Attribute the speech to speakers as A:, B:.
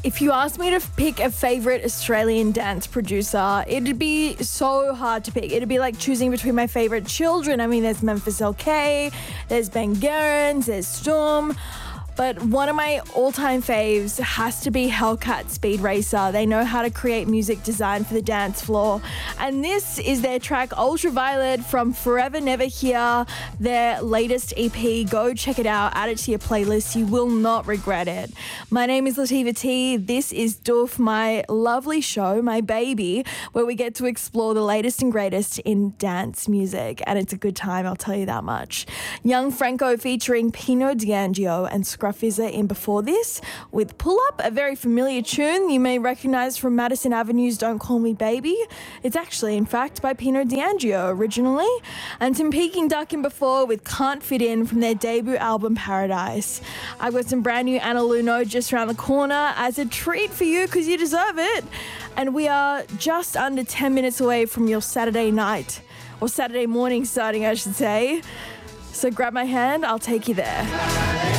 A: If you asked me to pick a favourite Australian dance producer, it'd be so hard to pick. It'd be like choosing between my favourite children. I mean, there's Memphis LK, there's Ben Gerrans, there's Storm. But one of my all-time faves has to be Hellcat Speed Racer. They know how to create music designed for the dance floor. And this is their track Ultraviolet from Forever Never Here, their latest EP. Go check it out, add it to your playlist. You will not regret it. My name is Lativa T. This is Doof, my lovely show, my baby, where we get to explore the latest and greatest in dance music. And it's a good time, I'll tell you that much. Young Franco featuring Pino D'Angio and Scruffizzer in before this with Pull Up, a very familiar tune you may recognise from Madison Avenue's Don't Call Me Baby. It's actually, in fact, by Pino D'Angio originally. And some Peking Duck in before with Can't Fit In from their debut album Paradise. I've got some brand new Anna Luno just around the corner as a treat for you because you deserve it. And we are just under 10 minutes away from your Saturday night, or Saturday morning starting, I should say. So grab my hand, I'll take you there.